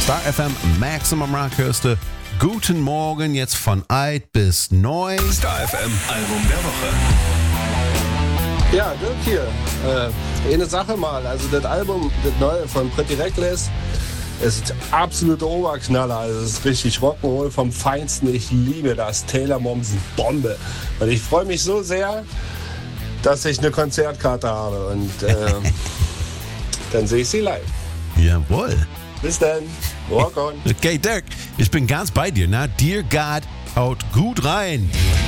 Star FM Maximum Rock hörst du. Guten Morgen, jetzt von 8 bis 9. Star FM Album der Woche. Ja, Dirk hier. Eine Sache mal, also das Album, das neue von Pretty Reckless, ist absolute Oberknaller. Also es ist richtig Rock'n'Roll vom Feinsten. Ich liebe das. Taylor Momsen, Bombe. Und ich freue mich so sehr, dass ich eine Konzertkarte habe. Und dann sehe ich sie live. Jawohl. Bis dann. Walk on. Okay, Dirk, ich bin ganz bei dir. Na, Dear God, haut gut rein.